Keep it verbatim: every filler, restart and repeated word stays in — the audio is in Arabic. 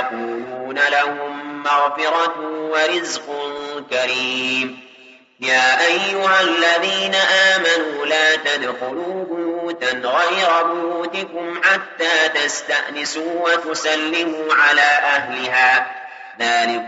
ويقولون لهم مغفرة ورزق كريم. يا أيها الذين آمنوا لا تدخلوا بيوتا غير بيوتكم حتى تستأنسوا وتسلموا على أهلها ذلك